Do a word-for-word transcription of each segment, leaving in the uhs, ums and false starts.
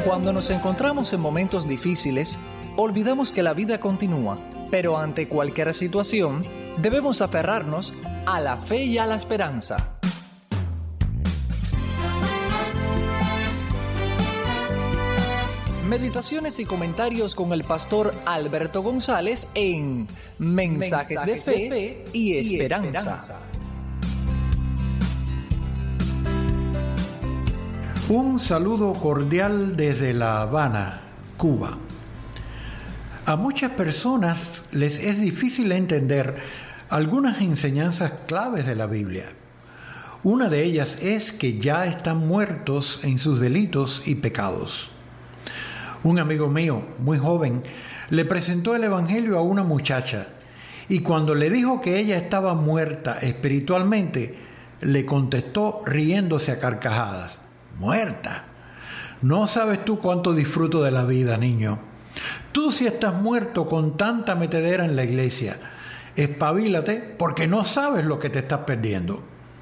Cuando nos encontramos en momentos difíciles, olvidamos que la vida continúa, pero ante cualquier situación, debemos aferrarnos a la fe y a la esperanza. Meditaciones y comentarios con el pastor Alberto González en Mensajes, Mensajes de, fe de Fe y Esperanza. Y esperanza. Un saludo cordial desde La Habana, Cuba. A muchas personas les es difícil entender algunas enseñanzas claves de la Biblia. Una de ellas es que ya están muertos en sus delitos y pecados. Un amigo mío, muy joven, le presentó el Evangelio a una muchacha y cuando le dijo que ella estaba muerta espiritualmente, le contestó riéndose a carcajadas: «Muerta. No sabes tú cuánto disfruto de la vida, niño. Tú sí estás muerto con tanta metedera en la iglesia. Espabilate porque no sabes lo que te estás perdiendo».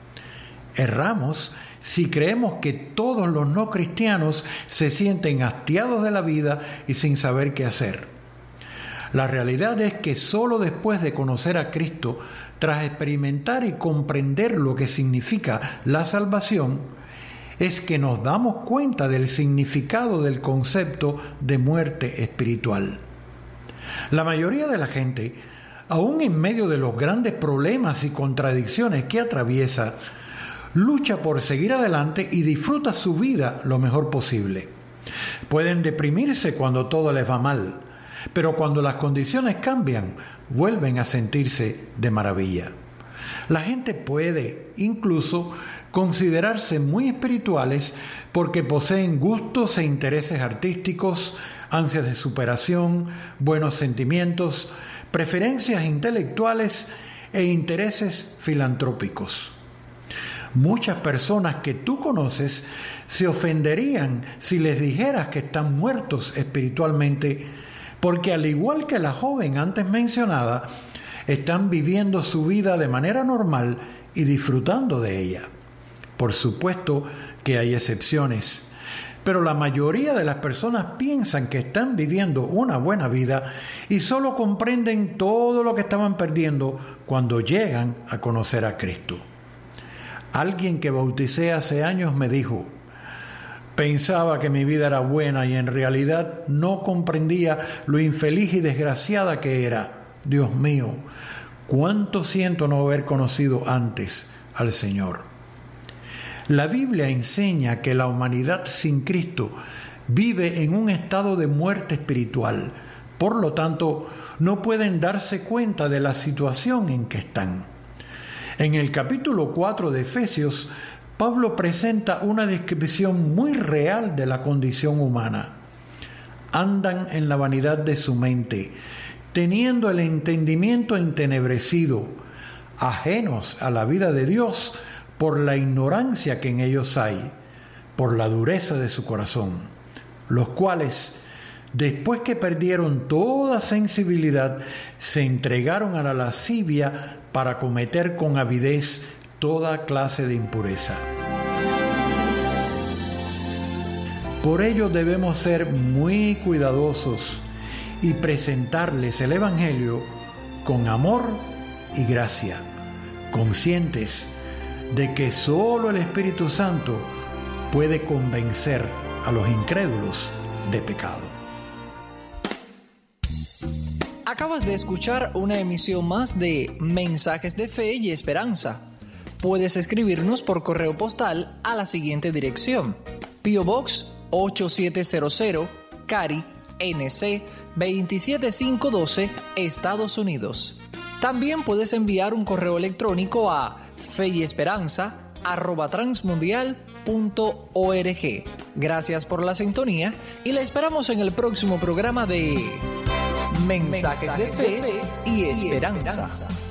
Erramos si creemos que todos los no cristianos se sienten hastiados de la vida y sin saber qué hacer. La realidad es que solo después de conocer a Cristo, tras experimentar y comprender lo que significa la salvación, es que nos damos cuenta del significado del concepto de muerte espiritual. La mayoría de la gente, aún en medio de los grandes problemas y contradicciones que atraviesa, lucha por seguir adelante y disfruta su vida lo mejor posible. Pueden deprimirse cuando todo les va mal, pero cuando las condiciones cambian, vuelven a sentirse de maravilla. La gente puede incluso considerarse muy espirituales porque poseen gustos e intereses artísticos, ansias de superación, buenos sentimientos, preferencias intelectuales e intereses filantrópicos. Muchas personas que tú conoces se ofenderían si les dijeras que están muertos espiritualmente, porque al igual que la joven antes mencionada, están viviendo su vida de manera normal y disfrutando de ella. Por supuesto que hay excepciones, pero la mayoría de las personas piensan que están viviendo una buena vida y solo comprenden todo lo que estaban perdiendo cuando llegan a conocer a Cristo. Alguien que bauticé hace años me dijo: «Pensaba que mi vida era buena y en realidad no comprendía lo infeliz y desgraciada que era. Dios mío, cuánto siento no haber conocido antes al Señor». La Biblia enseña que la humanidad sin Cristo vive en un estado de muerte espiritual. Por lo tanto, no pueden darse cuenta de la situación en que están. En el capítulo cuatro de Efesios, Pablo presenta una descripción muy real de la condición humana. Andan en la vanidad de su mente, teniendo el entendimiento entenebrecido, ajenos a la vida de Dios por la ignorancia que en ellos hay, por la dureza de su corazón, los cuales, después que perdieron toda sensibilidad, se entregaron a la lascivia para cometer con avidez toda clase de impureza. Por ello debemos ser muy cuidadosos y presentarles el Evangelio con amor y gracia, conscientes de que solo el Espíritu Santo puede convencer a los incrédulos de pecado. Acabas de escuchar una emisión más de Mensajes de Fe y Esperanza. Puedes escribirnos por correo postal a la siguiente dirección: P O Box ocho siete cero cero, Cary, N C veintisiete mil quinientos doce, Estados Unidos. También puedes enviar un correo electrónico a feyesperanza arroba transmundial punto org. Gracias por la sintonía y la esperamos en el próximo programa de Mensajes, Mensajes de Fe y Esperanza. Y esperanza.